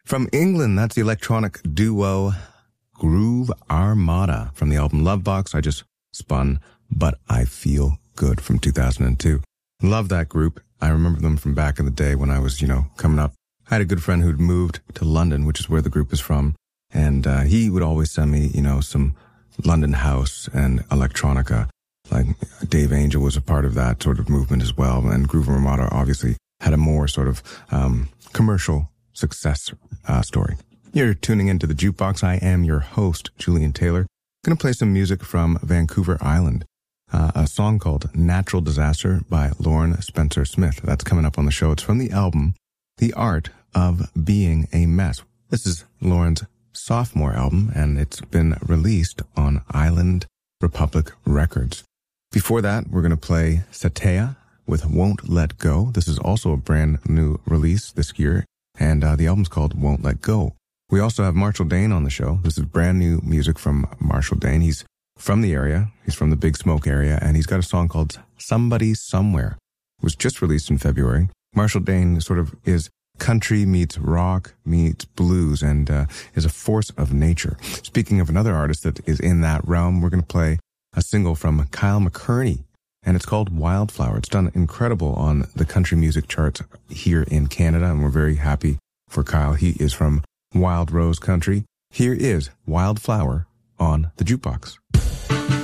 From England, that's the electronic duo Groove Armada from the album Lovebox. I just spun But I Feel Good from 2002. Love that group. I remember them from back in the day when I was, coming up. I had a good friend who'd moved to London, which is where the group is from. And he would always send me, some London house and electronica. Like Dave Angel was a part of that sort of movement as well. And Groove Armada obviously had a more sort of commercial success story. You're tuning into the Jukebox. I am your host, Julian Taylor. I'm going to play some music from Vancouver Island. A song called Natural Disaster by Lauren Spencer Smith. That's coming up on the show. It's from the album The Art of Being a Mess. This is Lauren's sophomore album, and it's been released on Island Republic Records. Before that, we're going to play Satea with Won't Let Go. This is also a brand new release this year, and the album's called Won't Let Go. We also have Marshall Dane on the show. This is brand new music from Marshall Dane. He's from the area. He's from the Big Smoke area, and he's got a song called Somebody Somewhere. It was just released in February. Marshall Dane sort of is country meets rock meets blues and is a force of nature. Speaking of another artist that is in that realm, we're going to play a single from Kyle McCurney, and it's called Wildflower. It's done incredible on the country music charts here in Canada, and we're very happy for Kyle. He is from Wild Rose Country. Here is Wildflower on the Jukebox.